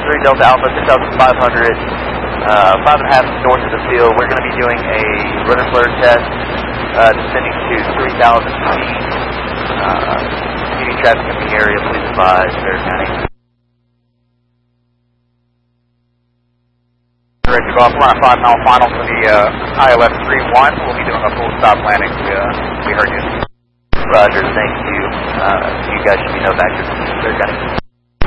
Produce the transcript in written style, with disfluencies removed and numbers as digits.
3 Delta Alpha, 6,500, 5.5 north of the field. We're going to be doing a rotor flare test, descending to 3,000 feet. Any traffic in the area, please advise, Bear County. Ready to go off, we're on a 5-mile final for the ILS 31. We'll be doing a full stop landing. We heard you. Roger, thank you. You guys should be no back to Bear County.